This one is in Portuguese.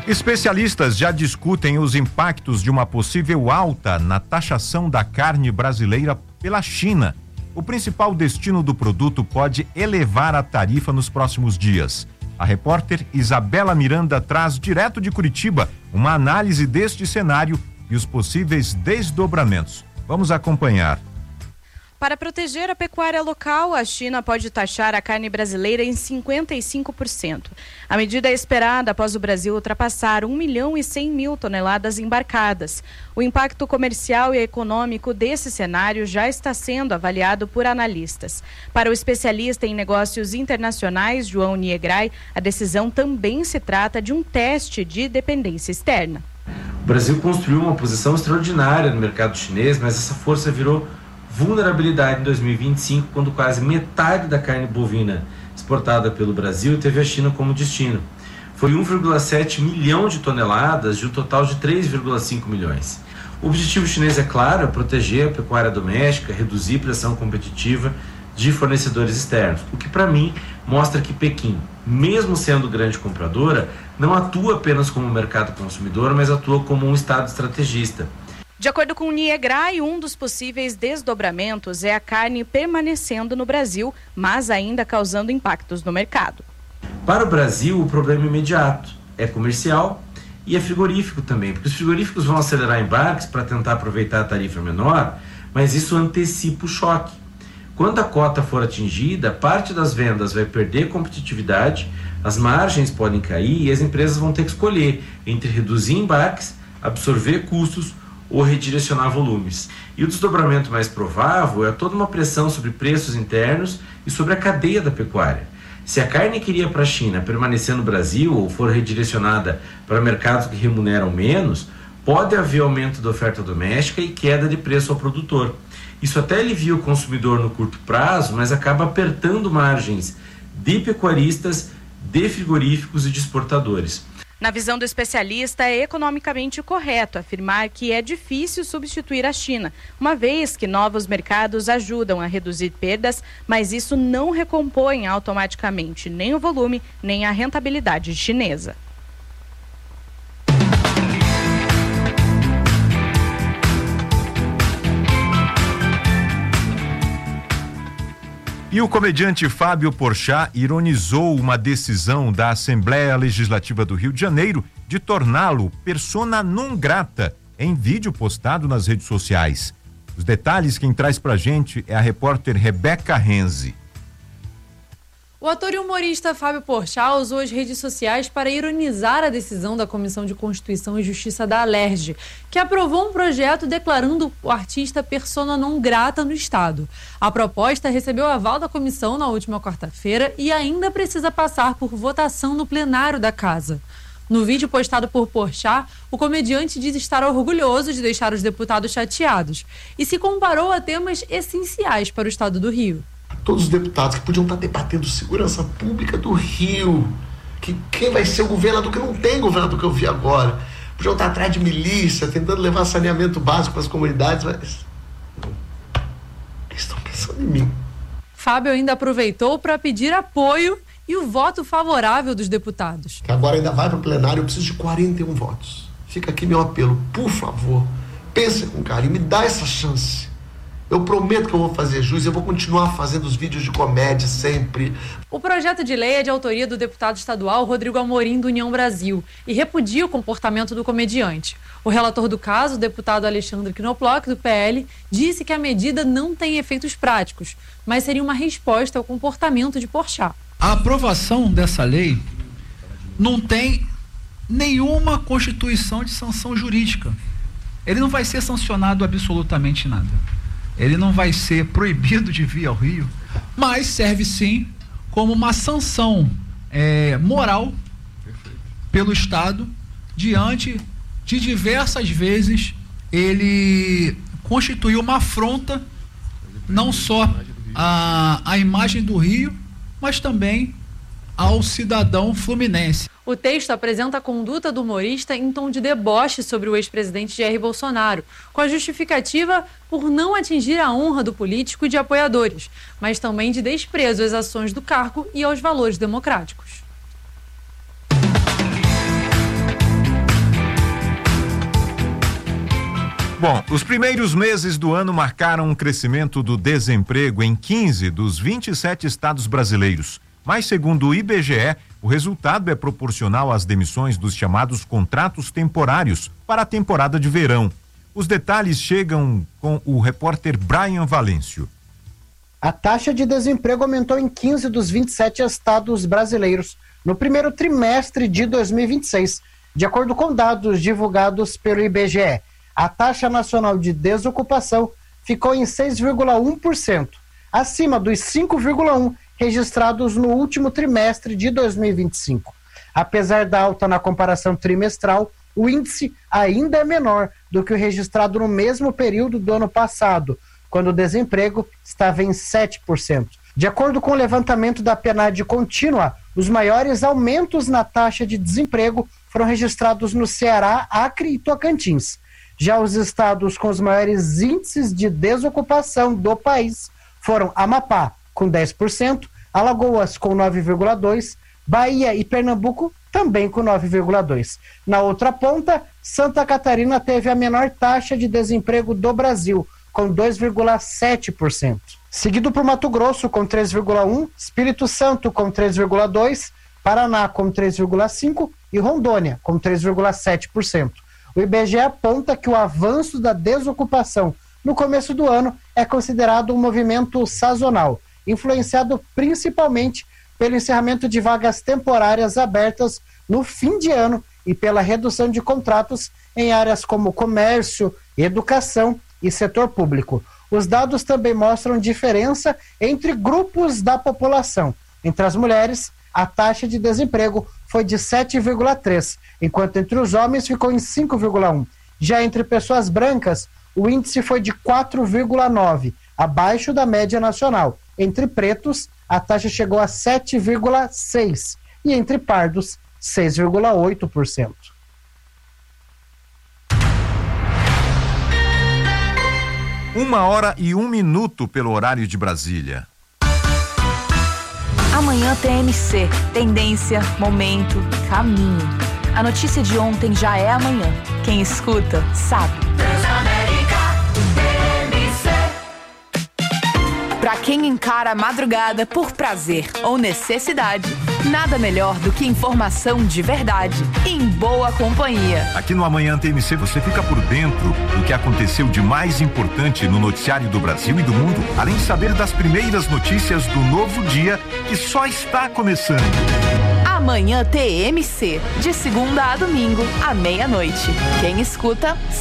Especialistas já discutem os impactos de uma possível alta na taxação da carne brasileira pela China. O principal destino do produto pode elevar a tarifa nos próximos dias. A repórter Isabela Miranda traz direto de Curitiba uma análise deste cenário e os possíveis desdobramentos. Vamos acompanhar. Para proteger a pecuária local, a China pode taxar a carne brasileira em 55%. A medida é esperada após o Brasil ultrapassar 1.100.000 toneladas embarcadas. O impacto comercial e econômico desse cenário já está sendo avaliado por analistas. Para o especialista em negócios internacionais, João Niegrai, a decisão também se trata de um teste de dependência externa. O Brasil construiu uma posição extraordinária no mercado chinês, mas essa força virou vulnerabilidade em 2025, quando quase metade da carne bovina exportada pelo Brasil teve a China como destino. Foi 1,7 milhão de toneladas de um total de 3,5 milhões. O objetivo chinês, é claro, é proteger a pecuária doméstica, reduzir pressão competitiva de fornecedores externos, o que para mim mostra que Pequim, mesmo sendo grande compradora, não atua apenas como mercado consumidor, mas atua como um estado estrategista. De acordo com o Niegrai, um dos possíveis desdobramentos é a carne permanecendo no Brasil, mas ainda causando impactos no mercado. Para o Brasil, o problema imediato é comercial e é frigorífico também, porque os frigoríficos vão acelerar embarques para tentar aproveitar a tarifa menor, mas isso antecipa o choque. Quando a cota for atingida, parte das vendas vai perder competitividade, as margens podem cair e as empresas vão ter que escolher entre reduzir embarques, absorver custos ou redirecionar volumes. E o desdobramento mais provável é toda uma pressão sobre preços internos e sobre a cadeia da pecuária. Se a carne que iria para a China permanecer no Brasil ou for redirecionada para mercados que remuneram menos, pode haver aumento da oferta doméstica e queda de preço ao produtor. Isso até alivia o consumidor no curto prazo, mas acaba apertando margens de pecuaristas, de frigoríficos e de exportadores. Na visão do especialista, é economicamente correto afirmar que é difícil substituir a China, uma vez que novos mercados ajudam a reduzir perdas, mas isso não recompõe automaticamente nem o volume, nem a rentabilidade chinesa. E o comediante Fábio Porchat ironizou uma decisão da Assembleia Legislativa do Rio de Janeiro de torná-lo persona non grata em vídeo postado nas redes sociais. Os detalhes quem traz pra gente é a repórter Rebeca Renzi. O ator e humorista Fábio Porchat usou as redes sociais para ironizar a decisão da Comissão de Constituição e Justiça da Alerj, que aprovou um projeto declarando o artista persona non grata no Estado. A proposta recebeu aval da comissão na última quarta-feira e ainda precisa passar por votação no plenário da Casa. No vídeo postado por Porchat, o comediante diz estar orgulhoso de deixar os deputados chateados e se comparou a temas essenciais para o Estado do Rio. Todos os deputados que podiam estar debatendo segurança pública do Rio, que quem vai ser o governador, que não tem governador que eu vi agora, podiam estar atrás de milícia, tentando levar saneamento básico para as comunidades, mas eles estão pensando em mim. Fábio ainda aproveitou para pedir apoio e o voto favorável dos deputados. Que agora ainda vai para o plenário, eu preciso de 41 votos. Fica aqui meu apelo, por favor, pense com carinho, me dá essa chance. Eu prometo que eu vou fazer jus, eu vou continuar fazendo os vídeos de comédia sempre. O projeto de lei é de autoria do deputado estadual Rodrigo Amorim, do União Brasil, e repudia o comportamento do comediante. O relator do caso, o deputado Alexandre Knoploch, do PL, disse que a medida não tem efeitos práticos, mas seria uma resposta ao comportamento de Porchat. A aprovação dessa lei não tem nenhuma constituição de sanção jurídica. Ele não vai ser sancionado absolutamente nada. Ele não vai ser proibido de vir ao Rio, mas serve sim como uma sanção moral pelo Estado, diante de diversas vezes ele constituiu uma afronta não só à imagem do Rio, mas também ao cidadão fluminense. O texto apresenta a conduta do humorista em tom de deboche sobre o ex-presidente Jair Bolsonaro, com a justificativa por não atingir a honra do político e de apoiadores, mas também de desprezo às ações do cargo e aos valores democráticos. Bom, os primeiros meses do ano marcaram um crescimento do desemprego em 15 dos 27 estados brasileiros. Mas, segundo o IBGE, o resultado é proporcional às demissões dos chamados contratos temporários para a temporada de verão. Os detalhes chegam com o repórter Brian Valêncio. A taxa de desemprego aumentou em 15 dos 27 estados brasileiros no primeiro trimestre de 2026, de acordo com dados divulgados pelo IBGE. A taxa nacional de desocupação ficou em 6,1%, acima dos 5,1% registrados no último trimestre de 2025. Apesar da alta na comparação trimestral, o índice ainda é menor do que o registrado no mesmo período do ano passado, quando o desemprego estava em 7%. De acordo com o levantamento da PNAD contínua, os maiores aumentos na taxa de desemprego foram registrados no Ceará, Acre e Tocantins. Já os estados com os maiores índices de desocupação do país foram Amapá, com 10%, Alagoas, com 9,2%, Bahia e Pernambuco, também com 9,2%. Na outra ponta, Santa Catarina teve a menor taxa de desemprego do Brasil, com 2,7%. Seguido por Mato Grosso, com 3,1%, Espírito Santo, com 3,2%, Paraná, com 3,5% e Rondônia, com 3,7%. O IBGE aponta que o avanço da desocupação no começo do ano é considerado um movimento sazonal, influenciado principalmente pelo encerramento de vagas temporárias abertas no fim de ano e pela redução de contratos em áreas como comércio, educação e setor público. Os dados também mostram diferença entre grupos da população. Entre as mulheres, a taxa de desemprego foi de 7,3%, enquanto entre os homens ficou em 5,1%. Já entre pessoas brancas, o índice foi de 4,9%, abaixo da média nacional. Entre pretos, a taxa chegou a 7,6% e entre pardos, 6,8%. Uma hora e 1 minuto pelo horário de Brasília. Amanhã TMC, tendência, momento, caminho. A notícia de ontem já é amanhã. Quem escuta, sabe. Pra quem encara a madrugada por prazer ou necessidade, nada melhor do que informação de verdade em boa companhia. Aqui no Amanhã TMC você fica por dentro do que aconteceu de mais importante no noticiário do Brasil e do mundo, além de saber das primeiras notícias do novo dia que só está começando. Amanhã TMC, de segunda a domingo, à meia-noite. Quem escuta,